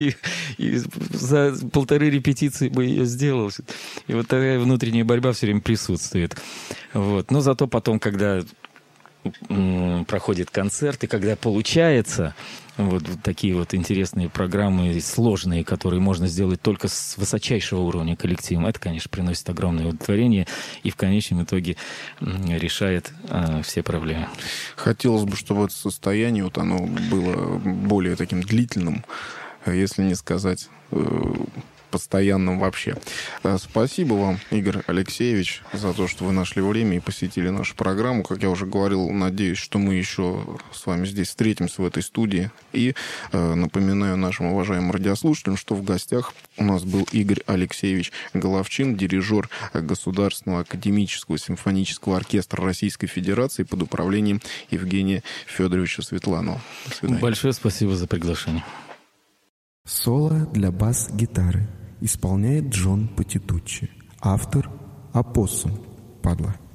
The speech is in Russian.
И за 1,5 репетиции бы ее сделал. И вот такая внутренняя борьба все время присутствует. Вот. Но зато потом, когда проходит концерт, и когда получается вот такие вот интересные программы, сложные, которые можно сделать только с высочайшего уровня коллективом, это, конечно, приносит огромное удовлетворение и в конечном итоге решает все проблемы. Хотелось бы, чтобы это состояние вот оно было более таким длительным, если не сказать постоянным вообще. Спасибо вам, Игорь Алексеевич, за то, что вы нашли время и посетили нашу программу. Как я уже говорил, надеюсь, что мы еще с вами здесь встретимся в этой студии. И напоминаю нашим уважаемым радиослушателям, что в гостях у нас был Игорь Алексеевич Головчин, дирижер Государственного академического симфонического оркестра Российской Федерации под управлением Евгения Федоровича Светланова. До свидания. Большое спасибо за приглашение. Соло для бас-гитары исполняет Джон Патитуччи. Автор — Опоссум, падла.